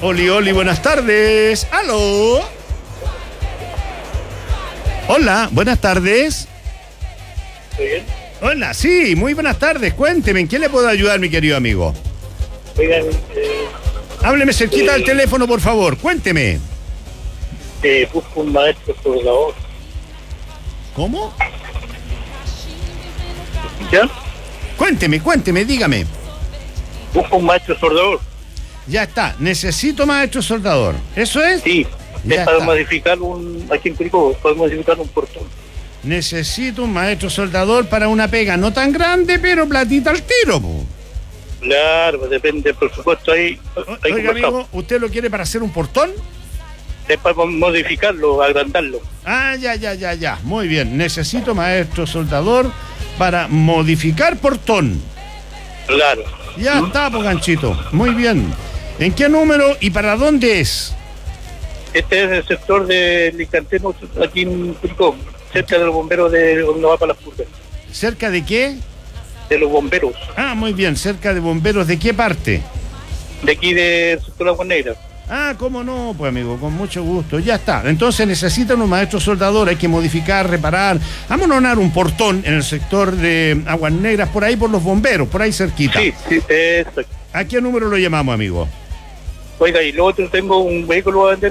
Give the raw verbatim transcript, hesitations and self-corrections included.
Oli, oli, buenas tardes. ¿Aló? Hola, buenas tardes. ¿Estoy bien? Hola, sí, muy buenas tardes. Cuénteme, ¿en qué le puedo ayudar, mi querido amigo? Oigan, eh, Hábleme cerquita eh, del teléfono, por favor. Cuénteme. eh, busco un maestro soldador. ¿Cómo? ¿Ya? Cuénteme, cuénteme, dígame. Busco un maestro soldador. Ya está, necesito maestro soldador. ¿Eso es? Sí, Ya es para está. modificar un, aquí en Curicó, para modificar un portón. Necesito un maestro soldador para una pega no tan grande, pero platita al tiro, po. Claro, depende del presupuesto ahí. O- ahí Oiga, conversamos. amigo, ¿usted lo quiere para hacer un portón? Es para modificarlo, agrandarlo. Ah, ya, ya, ya, ya. Muy bien. Necesito maestro soldador para modificar portón. Claro. Ya ¿Mm? está, po, ganchito. Muy bien. ¿En qué número y para dónde es? Este es el sector de Licanteno, aquí en Curicó, cerca de los bomberos de donde va para las purgas. ¿Cerca de qué? De los bomberos, Ah, muy bien. ¿Cerca de bomberos de qué parte? de aquí del sector Agua Negra. Ah, cómo no, pues amigo, con mucho gusto. Ya está. Entonces necesitan un maestro soldador, hay que modificar, reparar, amononar un portón en el sector de Aguas Negras, por ahí por los bomberos, por ahí cerquita. Sí, sí, exacto. ¿A qué número lo llamamos, amigo? Oiga, y luego otro tengo un vehículo a vender